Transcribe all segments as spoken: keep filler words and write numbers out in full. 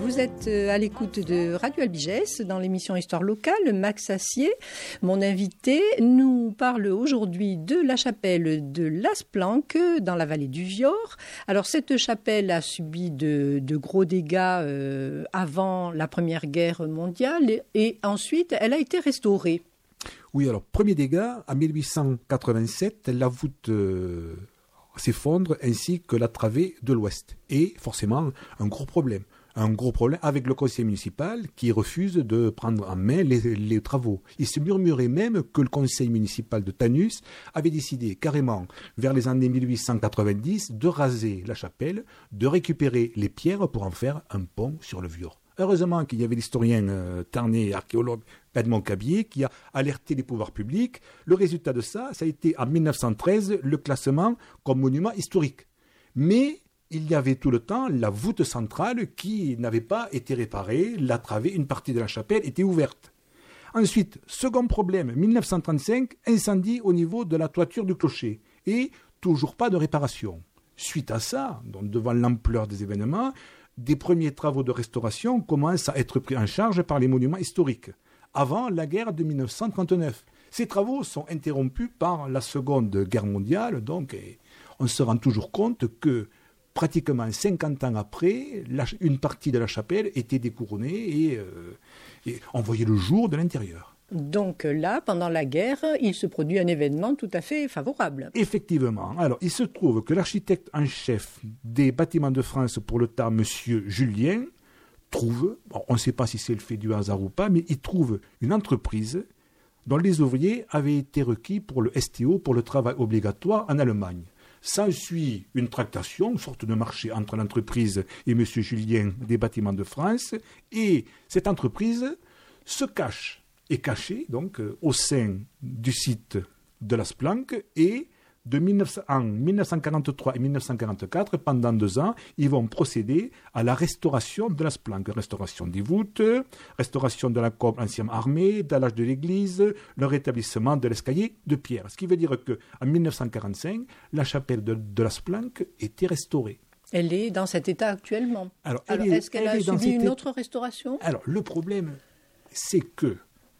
Vous êtes à l'écoute de Radio Albigès dans l'émission Histoire locale. Max Assier, mon invité, nous parle aujourd'hui de la chapelle de Las Planques dans la vallée du Vior. Alors cette chapelle a subi de, de gros dégâts euh, avant la Première Guerre mondiale et, et ensuite elle a été restaurée. Oui, alors premier dégât, en mille huit cent quatre-vingt-sept, la voûte euh, s'effondre ainsi que la travée de l'ouest. Et forcément, un gros problème. Un gros problème avec le conseil municipal qui refuse de prendre en main les, les travaux. Il se murmurait même que le conseil municipal de Tannus avait décidé carrément, vers les années mille huit cent quatre-vingt-dix, de raser la chapelle, de récupérer les pierres pour en faire un pont sur le Vior. Heureusement qu'il y avait l'historien euh, tarné, archéologue Edmond Cabier qui a alerté les pouvoirs publics. Le résultat de ça, ça a été en mille neuf cent treize le classement comme monument historique. Mais il y avait tout le temps la voûte centrale qui n'avait pas été réparée, la travée, une partie de la chapelle était ouverte. Ensuite, second problème, mille neuf cent trente-cinq, incendie au niveau de la toiture du clocher et toujours pas de réparation. Suite à ça, donc devant l'ampleur des événements, des premiers travaux de restauration commencent à être pris en charge par les monuments historiques, avant la guerre de mille neuf cent trente-neuf. Ces travaux sont interrompus par la Seconde Guerre mondiale, donc on se rend toujours compte que pratiquement cinquante ans après, la, une partie de la chapelle était découronnée et, euh, et on voyait le jour de l'intérieur. Donc là, pendant la guerre, il se produit un événement tout à fait favorable. Effectivement. Alors, il se trouve que l'architecte en chef des bâtiments de France pour le temps, M. Julien, trouve, bon, on ne sait pas si c'est le fait du hasard ou pas, mais il trouve une entreprise dont les ouvriers avaient été requis pour le S T O, pour le travail obligatoire en Allemagne. S'ensuit une tractation, une sorte de marché entre l'entreprise et M. Julien des Bâtiments de France, et cette entreprise se cache, est cachée donc euh, au sein du site de Las Planques, et de mille neuf cents, en mille neuf cent quarante-trois et mille neuf cent quarante-quatre, pendant deux ans, ils vont procéder à la restauration de Las Planques, restauration des voûtes, restauration de la cope ancienne armée, dallage de l'église, le rétablissement de l'escalier de pierre. Ce qui veut dire qu'en mille neuf cent quarante-cinq, la chapelle de, de Las Planques était restaurée. Elle est dans cet état actuellement. Alors, Alors est, est-ce qu'elle a subi une autre restauration ? Alors, le problème, c'est que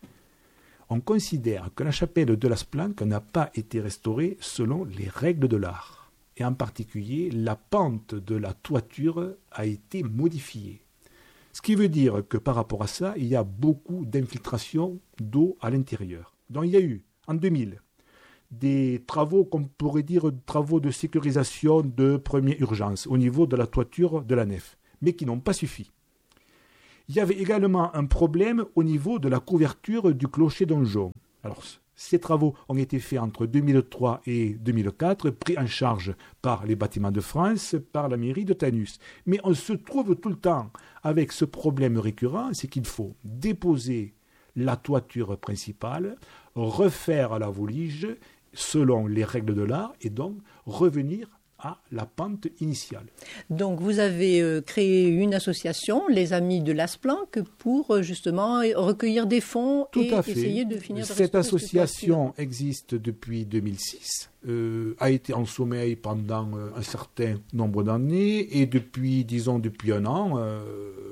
on considère que la chapelle de Las Planques n'a pas été restaurée selon les règles de l'art. Et en particulier, la pente de la toiture a été modifiée. Ce qui veut dire que par rapport à ça, il y a beaucoup d'infiltration d'eau à l'intérieur. Donc il y a eu, en deux mille, des travaux, qu'on pourrait dire, travaux de sécurisation de première urgence au niveau de la toiture de la nef, mais qui n'ont pas suffi. Il y avait également un problème au niveau de la couverture du clocher donjon. Alors, ces travaux ont été faits entre deux mille trois et deux mille quatre, pris en charge par les Bâtiments de France, par la mairie de Tannus. Mais on se trouve tout le temps avec ce problème récurrent, c'est qu'il faut déposer la toiture principale, refaire la volige selon les règles de l'art et donc revenir à la pente initiale. Donc vous avez euh, créé une association, les Amis de Las Planques, pour euh, justement recueillir des fonds Tout et à fait. essayer de finir de Cette restaurer association existe depuis deux mille six, euh, a été en sommeil pendant euh, un certain nombre d'années et depuis, disons, depuis un an, euh,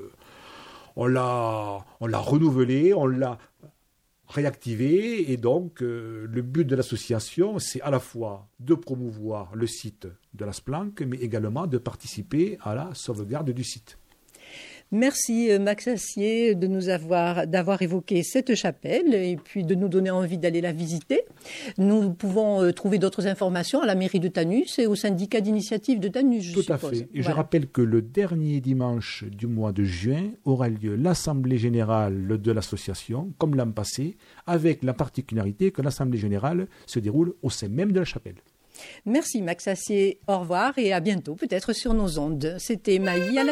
on l'a, on l'a renouvelée, on l'a réactivé, et donc euh, le but de l'association, c'est à la fois de promouvoir le site de Las Planques, mais également de participer à la sauvegarde du site. Merci Max Assier de nous avoir, d'avoir évoqué cette chapelle et puis de nous donner envie d'aller la visiter. Nous pouvons euh, trouver d'autres informations à la mairie de Tannus et au syndicat d'initiative de Tannus, je Tout suppose. à fait. Et voilà. je rappelle que le dernier dimanche du mois de juin aura lieu l'Assemblée générale de l'association, comme l'an passé, avec la particularité que l'Assemblée générale se déroule au sein même de la chapelle. Merci Max Assier, au revoir et à bientôt, peut-être sur nos ondes. C'était Maï à la